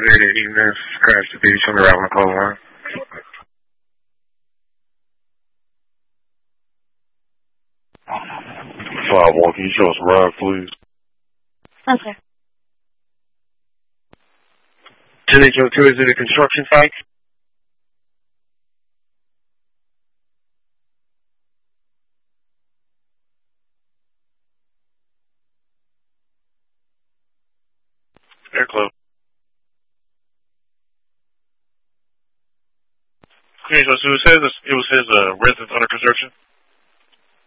Good evening. Crash the beach on the route call line. 5-1, can you show us a ride, please? Okay. 10-2, is it a construction site? Airclub. Okay, so it says his residence under construction?